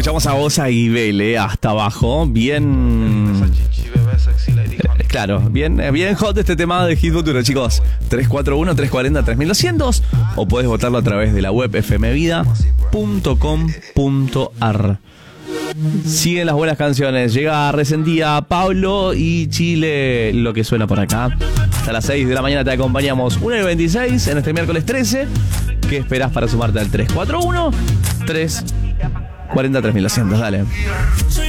Escuchamos a Osa y Vele hasta abajo. Bien. Claro, bien hot este tema de Hit Futuro, chicos. 341-340-3200. O podés votarlo a través de la web fmvida.com.ar. Siguen las buenas canciones. Llega Resentida, Pablo y Chile, lo que suena por acá. Hasta las 6 de la mañana te acompañamos 1:26 en este miércoles 13. ¿Qué esperás para sumarte al 341-340-3200? Dale.